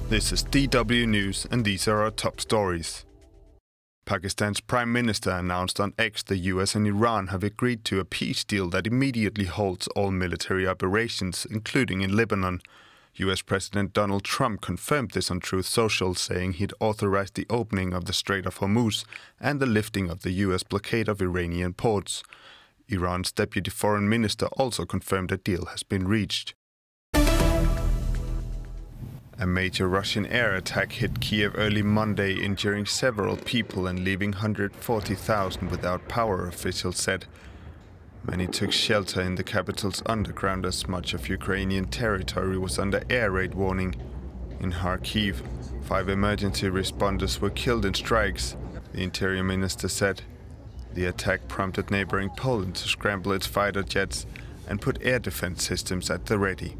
This is DW News, and these are our top stories. Pakistan's Prime Minister announced on X the US and Iran have agreed to a peace deal that immediately halts all military operations, including in Lebanon. US President Donald Trump confirmed this on Truth Social, saying he'd authorized the opening of the Strait of Hormuz and the lifting of the US blockade of Iranian ports. Iran's deputy foreign minister also confirmed a deal has been reached. A major Russian air attack hit Kiev early Monday, injuring several people and leaving 140,000 without power, officials said. Many took shelter in the capital's underground as much of Ukrainian territory was under air raid warning. In Kharkiv, 5 emergency responders were killed in strikes, the interior minister said. The attack prompted neighboring Poland to scramble its fighter jets and put air defense systems at the ready.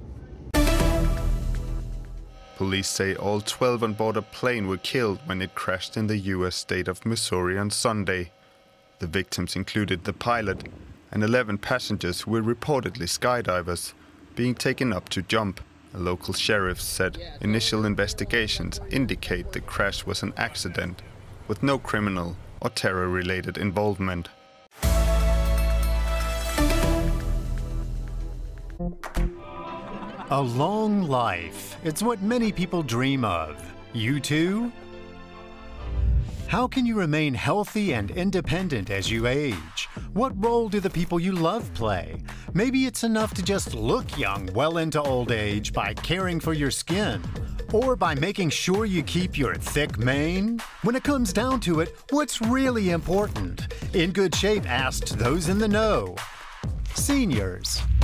Police say all 12 on board a plane were killed when it crashed in the US state of Missouri on Sunday. The victims included the pilot and 11 passengers who were reportedly skydivers, being taken up to jump. A local sheriff said initial investigations indicate the crash was an accident, with no criminal or terror-related involvement. A long life. It's what many people dream of. You too? How can you remain healthy and independent as you age? What role do the people you love play? Maybe it's enough to just look young well into old age by caring for your skin, or by making sure you keep your thick mane. When it comes down to it, what's really important? In Good Shape asked those in the know. Seniors.